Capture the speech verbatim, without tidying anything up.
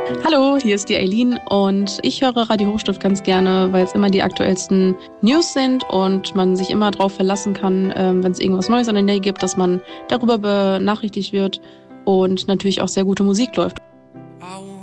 Hallo, hier ist die Eileen und ich höre Radio Hochstift ganz gerne, weil es immer die aktuellsten News sind und man sich immer darauf verlassen kann, ähm, wenn es irgendwas Neues an der Nähe gibt, dass man darüber benachrichtigt wird und natürlich auch sehr gute Musik läuft.